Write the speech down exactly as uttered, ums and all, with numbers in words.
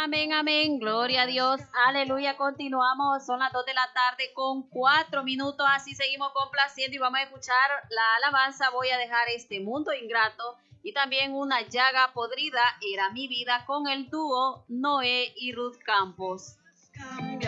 Amén, amén, gloria a Dios, aleluya, continuamos, son las dos de la tarde con cuatro minutos, así seguimos complaciendo y vamos a escuchar la alabanza, voy a dejar este mundo ingrato y también una llaga podrida, era mi vida con el dúo Noé y Ruth Campos.